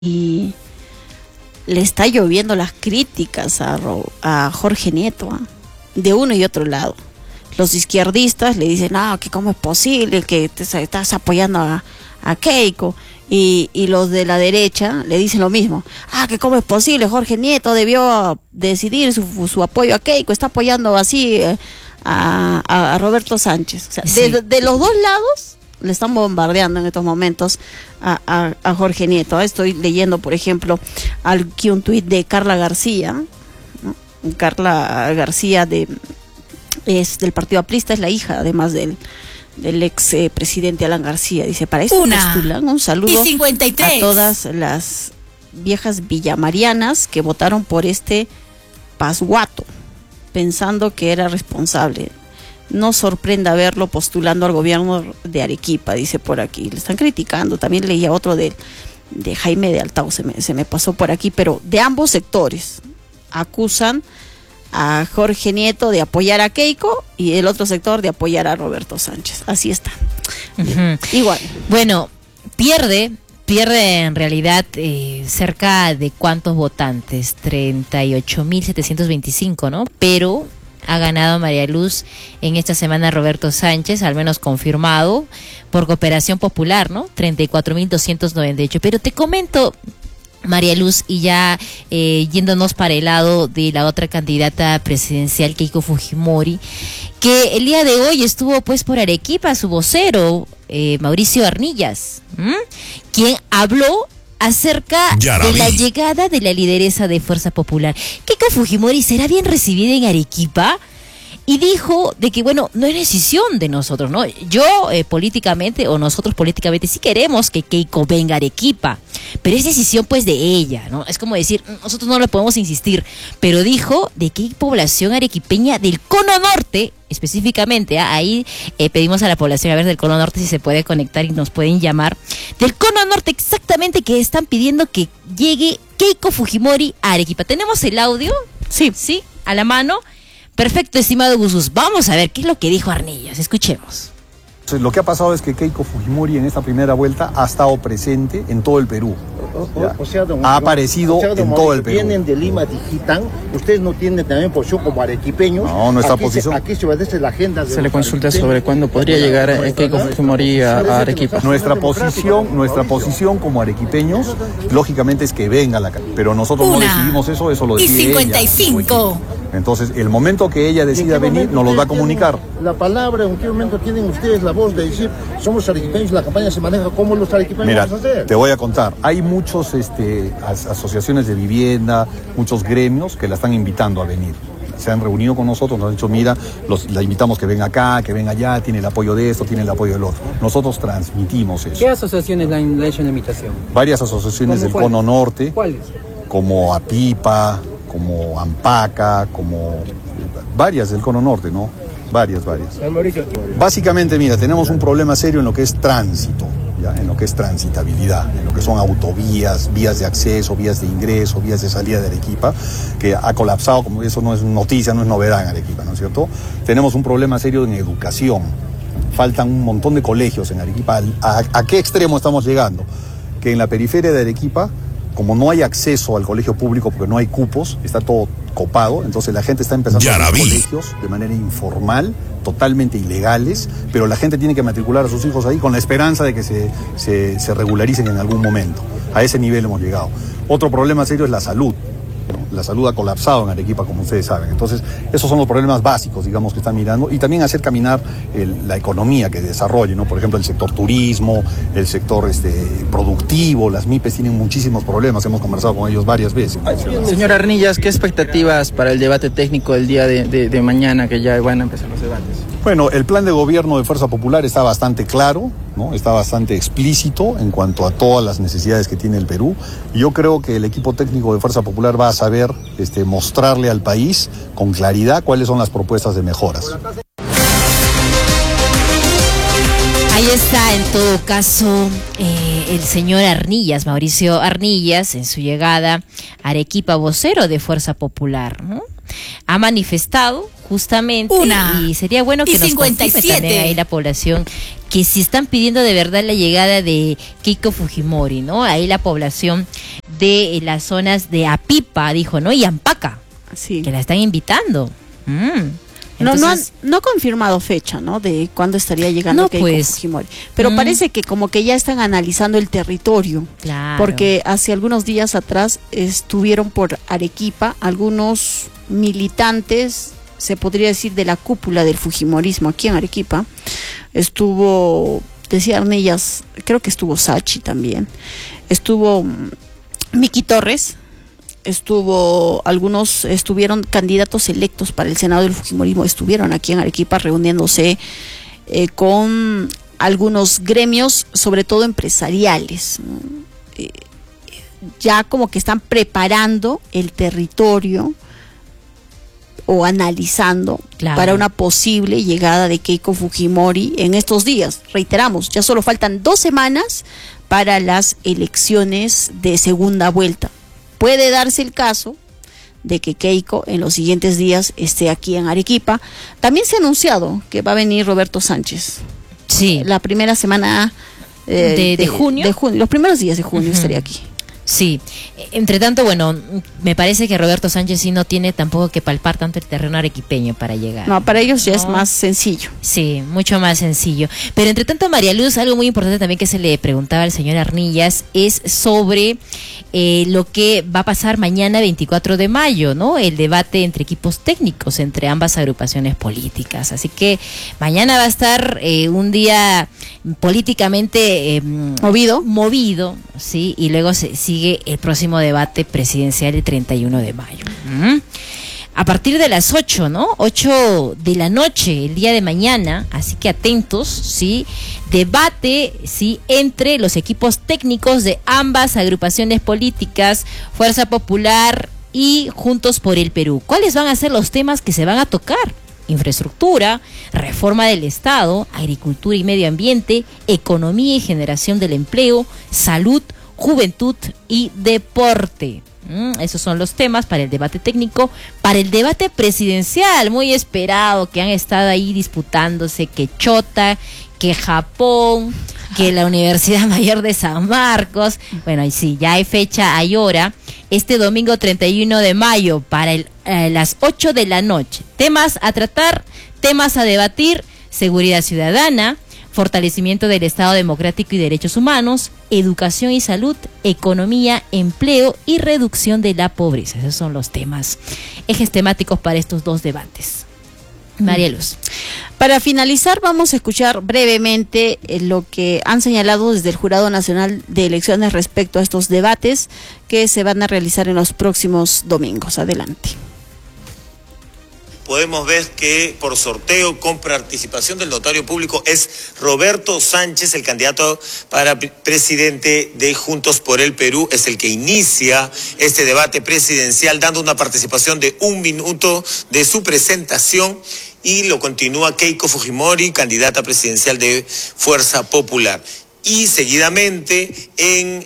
y le está lloviendo las críticas a Jorge Nieto, de uno y otro lado. Los izquierdistas le dicen, que cómo es posible que estás apoyando a Keiko, y los de la derecha le dicen lo mismo, que cómo es posible, Jorge Nieto debió decidir su apoyo a Keiko, está apoyando así a Roberto Sánchez. O sea, sí. de los dos lados le están bombardeando en estos momentos a Jorge Nieto. Estoy leyendo, por ejemplo, aquí un tuit de Carla García, ¿no? Carla García es del Partido Aprista, es la hija además del ex presidente Alan García. Dice, para esto postulan un saludo a todas las viejas villamarianas que votaron por este pasguato, pensando que era responsable. No sorprenda verlo postulando al gobierno de Arequipa, dice por aquí. Le están criticando. También leía otro de Jaime de Altao, se me pasó por aquí, pero de ambos sectores acusan a Jorge Nieto de apoyar a Keiko y el otro sector de apoyar a Roberto Sánchez. Así está. Igual. Bueno, pierde en realidad cerca de ¿cuántos votantes? 38.725, ¿no? Pero ha ganado María Luz en esta semana Roberto Sánchez, al menos confirmado, por Cooperación Popular, ¿no? 34.298. Pero te comento, María Luz, y ya yéndonos para el lado de la otra candidata presidencial, Keiko Fujimori, que el día de hoy estuvo pues por Arequipa su vocero, Mauricio Arnillas, quien habló acerca de la llegada de la lideresa de Fuerza Popular. Keiko Fujimori será bien recibida en Arequipa, y dijo de que, bueno, no es decisión de nosotros, ¿no? Yo políticamente, o nosotros políticamente, sí queremos que Keiko venga a Arequipa, pero es decisión pues de ella, ¿no? Es como decir, nosotros no le podemos insistir, pero dijo de que hay población arequipeña del Cono Norte, específicamente, ahí pedimos a la población, a ver, del Cono Norte si se puede conectar y nos pueden llamar, del Cono Norte exactamente, que están pidiendo que llegue Keiko Fujimori a Arequipa. ¿Tenemos el audio? Sí, a la mano. Perfecto, estimado Guzús. Vamos a ver qué es lo que dijo Arnillas. Escuchemos. Lo que ha pasado es que Keiko Fujimori en esta primera vuelta ha estado presente en todo el Perú. Ha aparecido en todo el Perú. Vienen de Lima, Tijitán. Ustedes no tienen también posición como arequipeños. No, nuestra posición. Aquí se obedece la agenda. Se le consulta sobre cuándo podría llegar Keiko Fujimori a Arequipa. Nuestra posición como arequipeños, lógicamente, es que venga a la calle. Pero nosotros no decidimos eso lo decide 55. ella. Entonces, el momento que ella decida venir, nos los va a comunicar. La palabra, ¿en qué momento tienen ustedes la voz de decir, somos arequipeños, la campaña se maneja como los arequipeños? Mira, vamos a hacer? Te voy a contar. Hay muchos asociaciones de vivienda, muchos gremios que la están invitando a venir. Se han reunido con nosotros, nos han dicho, mira, la invitamos que venga acá, que venga allá, tiene el apoyo de esto, tiene el apoyo del otro. Nosotros transmitimos eso. ¿Qué asociaciones le han hecho la invitación? Varias asociaciones del Cono Norte. ¿Cuáles? Como APIPA, como AMPACA, como varias del Cono Norte, ¿no? Varias. Básicamente, mira, tenemos un problema serio en lo que es tránsito, ¿ya? En lo que es transitabilidad, en lo que son autovías, vías de acceso, vías de ingreso, vías de salida de Arequipa, que ha colapsado, como eso no es noticia, no es novedad en Arequipa, ¿no es cierto? Tenemos un problema serio en educación, faltan un montón de colegios en Arequipa. ¿A qué extremo estamos llegando? Que en la periferia de Arequipa, como no hay acceso al colegio público porque no hay cupos, está todo copado, entonces la gente está empezando a los colegios de manera informal, totalmente ilegales, pero la gente tiene que matricular a sus hijos ahí con la esperanza de que se regularicen en algún momento. A ese nivel hemos llegado. Otro problema serio es la salud, ¿no? La salud ha colapsado en Arequipa, como ustedes saben. Entonces, esos son los problemas básicos, digamos, que están mirando. Y también hacer caminar la economía que desarrolle, ¿no? Por ejemplo, el sector turismo, el sector productivo. Las MIPES tienen muchísimos problemas. Hemos conversado con ellos varias veces. Señor Arnillas, ¿qué expectativas para el debate técnico del día de mañana, que ya van a empezar los debates? Bueno, el plan de gobierno de Fuerza Popular está bastante claro, ¿no? Está bastante explícito en cuanto a todas las necesidades que tiene el Perú. Y yo creo que el equipo técnico de Fuerza Popular va a saber mostrarle al país con claridad cuáles son las propuestas de mejoras. Ahí está, en todo caso, el señor Arnillas, Mauricio Arnillas, en su llegada a Arequipa, vocero de Fuerza Popular, ¿no? ha manifestado justamente, y sería bueno que nos confirme también ahí la población, que si están pidiendo de verdad la llegada de Keiko Fujimori, ¿no? Ahí la población de las zonas de Apipa, dijo, ¿no? Y Ampaca, sí, que la están invitando. Entonces, no ha confirmado fecha, ¿no? De cuándo estaría llegando Keiko Fujimori. Pero parece que como que ya están analizando el territorio. Claro. Porque hace algunos días atrás estuvieron por Arequipa algunos militantes, se podría decir, de la cúpula del fujimorismo aquí en Arequipa. Estuvo, decían ellas, creo que estuvo Sachi también. Estuvo Miki Torres. Estuvieron candidatos electos para el Senado del Fujimorismo, estuvieron aquí en Arequipa reuniéndose con algunos gremios, sobre todo empresariales, ¿no? Ya como que están preparando el territorio o analizando para una posible llegada de Keiko Fujimori en estos días. Reiteramos, ya solo faltan 2 semanas para las elecciones de segunda vuelta. Puede darse el caso de que Keiko en los siguientes días esté aquí en Arequipa. También se ha anunciado que va a venir Roberto Sánchez. Sí. La primera semana de junio. Los primeros días de junio estaría aquí. Sí, entre tanto, bueno, me parece que Roberto Sánchez sí no tiene tampoco que palpar tanto el terreno arequipeño para llegar. No, para ellos ya es más sencillo. Sí, mucho más sencillo. Pero entre tanto, María Luz, algo muy importante también que se le preguntaba al señor Arnillas es sobre lo que va a pasar mañana 24 de mayo, ¿no? El debate entre equipos técnicos, entre ambas agrupaciones políticas. Así que mañana va a estar un día políticamente movido, sí, y luego sigue el próximo debate presidencial el 31 de mayo. A partir de las 8, ¿no? 8 de la noche, el día de mañana, así que atentos, ¿sí? Debate, ¿sí? Entre los equipos técnicos de ambas agrupaciones políticas, Fuerza Popular y Juntos por el Perú. ¿Cuáles van a ser los temas que se van a tocar? Infraestructura, reforma del Estado, agricultura y medio ambiente, economía y generación del empleo, salud, juventud y deporte. Esos son los temas para el debate técnico. Para el debate presidencial, muy esperado, que han estado ahí disputándose, que Chota, que Japón, que la Universidad Mayor de San Marcos. Bueno, y sí, ya hay fecha, hay hora. Este domingo 31 de mayo para las 8 de la noche. Temas a tratar, temas a debatir: seguridad ciudadana, fortalecimiento del Estado democrático y derechos humanos, educación y salud, economía, empleo y reducción de la pobreza. Esos son los temas, ejes temáticos para estos 2 debates. María Luz. Para finalizar, vamos a escuchar brevemente lo que han señalado desde el Jurado Nacional de Elecciones respecto a estos debates que se van a realizar en los próximos domingos. Adelante. Podemos ver que por sorteo con participación del notario público es Roberto Sánchez, el candidato para presidente de Juntos por el Perú, es el que inicia este debate presidencial dando una participación de 1 minuto de su presentación, y lo continúa Keiko Fujimori, candidata presidencial de Fuerza Popular. Y seguidamente en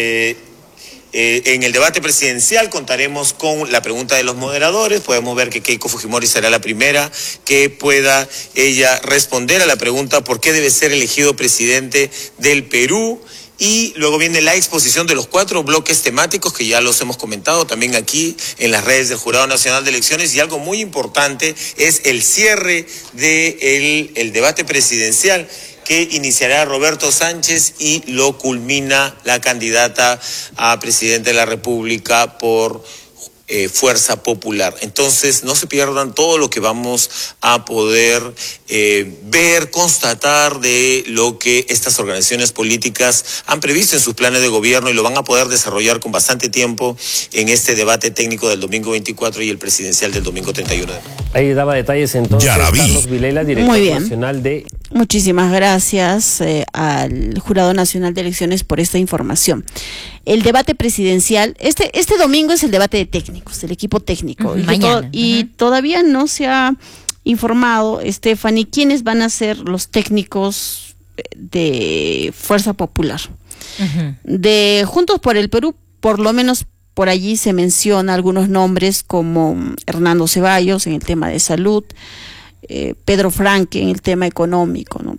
el debate presidencial contaremos con la pregunta de los moderadores. Podemos ver que Keiko Fujimori será la primera que pueda ella responder a la pregunta ¿por qué debe ser elegido presidente del Perú? Y luego viene la exposición de los 4 bloques temáticos que ya los hemos comentado también aquí en las redes del Jurado Nacional de Elecciones. Y algo muy importante es el cierre del debate presidencial, que iniciará Roberto Sánchez y lo culmina la candidata a presidente de la República por Fuerza Popular. Entonces, no se pierdan todo lo que vamos a poder ver, constatar de lo que estas organizaciones políticas han previsto en sus planes de gobierno, y lo van a poder desarrollar con bastante tiempo en este debate técnico del domingo 24 y el presidencial del domingo 31 de mayo. Ahí daba detalles entonces Carlos Vilela, director nacional de... Muchísimas gracias al Jurado Nacional de Elecciones por esta información. El debate presidencial, este domingo es el debate de técnicos, del equipo técnico. Mañana. Todavía no se ha informado, Stephanie, quiénes van a ser los técnicos de Fuerza Popular. De Juntos por el Perú, por lo menos por allí se menciona algunos nombres como Hernando Ceballos en el tema de salud, Pedro Franque en el tema económico, ¿no?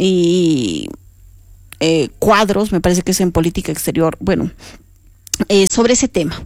Y Cuadros, me parece que es en política exterior, bueno, sobre ese tema.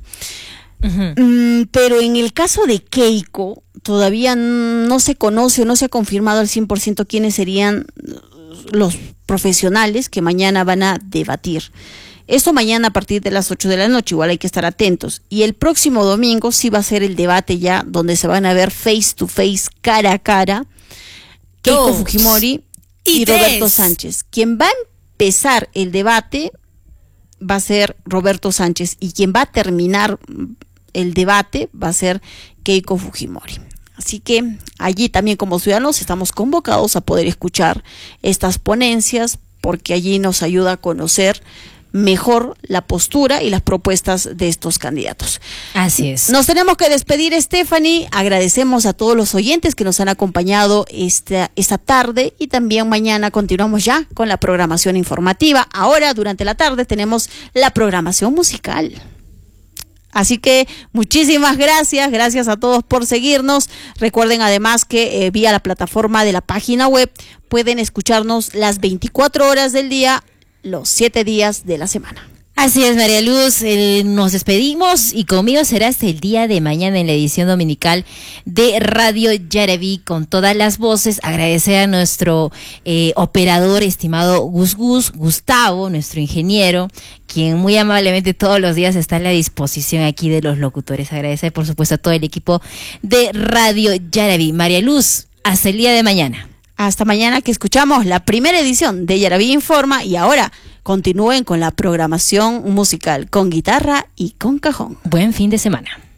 Pero en el caso de Keiko, todavía no se conoce o no se ha confirmado al 100% quiénes serían los profesionales que mañana van a debatir. Esto mañana a partir de las 8 de la noche, igual hay que estar atentos. Y el próximo domingo sí va a ser el debate ya, donde se van a ver face to face, cara a cara, Keiko Fujimori y Roberto Sánchez. Quien va a empezar el debate va a ser Roberto Sánchez y quien va a terminar el debate va a ser Keiko Fujimori. Así que allí también como ciudadanos estamos convocados a poder escuchar estas ponencias, porque allí nos ayuda a conocer mejor la postura y las propuestas de estos candidatos. Así es. Nos tenemos que despedir, Stephanie. Agradecemos a todos los oyentes que nos han acompañado esta tarde, y también mañana continuamos ya con la programación informativa. Ahora, durante la tarde, tenemos la programación musical. Así que muchísimas gracias a todos por seguirnos. Recuerden además que vía la plataforma de la página web pueden escucharnos las 24 horas del día, los 7 días de la semana. Así es, María Luz, nos despedimos y conmigo será hasta el día de mañana en la edición dominical de Radio Yaraví con todas las voces. Agradecer a nuestro operador estimado Gustavo, nuestro ingeniero, quien muy amablemente todos los días está a la disposición aquí de los locutores. Agradecer por supuesto a todo el equipo de Radio Yaraví. María Luz, hasta el día de mañana. Hasta mañana, que escuchamos la primera edición de Yaraví Informa, y ahora continúen con la programación musical con guitarra y con cajón. Buen fin de semana.